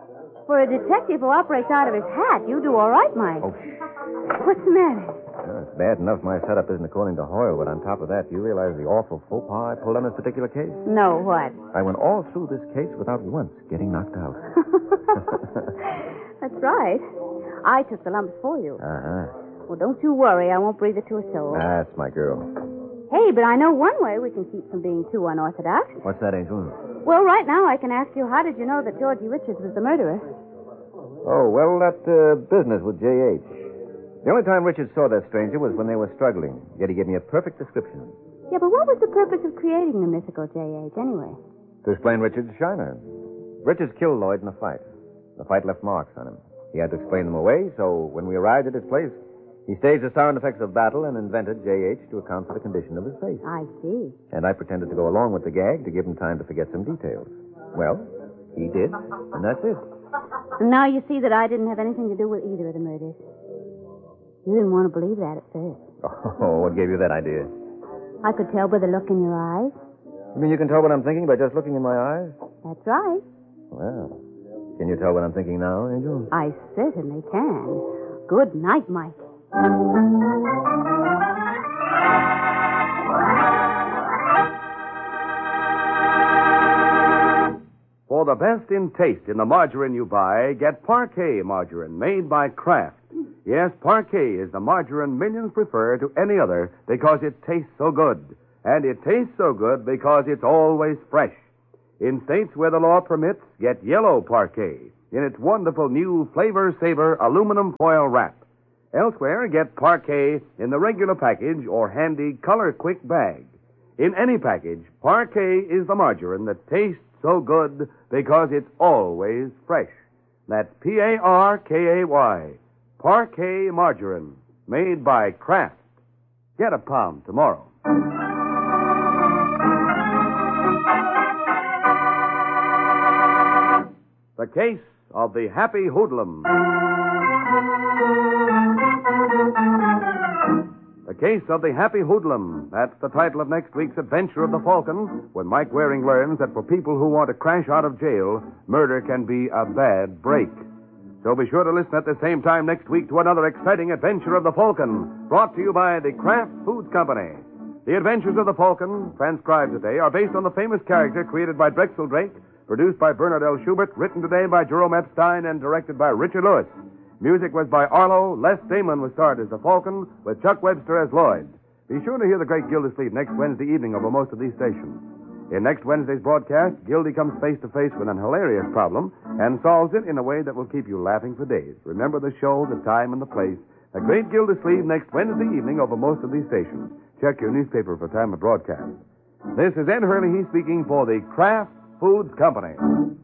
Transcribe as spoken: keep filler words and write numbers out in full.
For a detective who operates out of his hat, you do all right, Mike. Oh, What's the matter? well, it's bad enough my setup isn't according to Hoyle, but on top of that, you realize the awful faux pas I pulled on this particular case? No, what? I went all through this case without once getting knocked out. That's right. I took the lumps for you. Uh-huh. Well, don't you worry. I won't breathe it to a soul. That's my girl. Hey, but I know one way we can keep from being too unorthodox. What's that, Angel? Well, right now I can ask you, how did you know that Georgie Richards was the murderer? Oh, well, that uh, business with J H. The only time Richard saw that stranger was when they were struggling. Yet he gave me a perfect description. Yeah, but what was the purpose of creating the mythical J H anyway? To explain Richard's shiner. Richards killed Lloyd in a fight. The fight left marks on him. He had to explain them away, so when we arrived at his place, he staged the sound effects of battle and invented J H to account for the condition of his face. I see. And I pretended to go along with the gag to give him time to forget some details. Well, he did, and that's it. And now you see that I didn't have anything to do with either of the murders. You didn't want to believe that at first. Oh, what gave you that idea? I could tell by the look in your eyes. You mean you can tell what I'm thinking by just looking in my eyes? That's right. Well, can you tell what I'm thinking now, Angel? I certainly can. Good night, Mike. For the best in taste in the margarine you buy, get Parquet margarine made by Kraft. Yes, Parquet is the margarine millions prefer to any other because it tastes so good. And it tastes so good because it's always fresh. In states where the law permits, get yellow Parquet in its wonderful new Flavor Saver aluminum foil wrap. Elsewhere, get Parquet in the regular package or handy Color Quick bag. In any package, Parquet is the margarine that tastes so good because it's always fresh. That's P A R K A Y. Parquet margarine, made by Kraft. Get a pound tomorrow. The Case of the Happy Hoodlum. The Case of the Happy Hoodlum. That's the title of next week's Adventure of the Falcon, when Mike Waring learns that for people who want to crash out of jail, murder can be a bad break. So be sure to listen at the same time next week to another exciting Adventure of the Falcon, brought to you by the Kraft Foods Company. The Adventures of the Falcon, transcribed today, are based on the famous character created by Drexel Drake, produced by Bernard L. Schubert, written today by Jerome Epstein, and directed by Richard Lewis. Music was by Arlo. Les Damon was starred as the Falcon, with Chuck Webster as Lloyd. Be sure to hear the great Gildersleeve next Wednesday evening over most of these stations. In next Wednesday's broadcast, Gildy comes face to face with an hilarious problem and solves it in a way that will keep you laughing for days. Remember the show, the time, and the place. The great Gildersleeve next Wednesday evening over most of these stations. Check your newspaper for time of broadcast. This is Ed Hurley speaking for the Kraft Foods Company.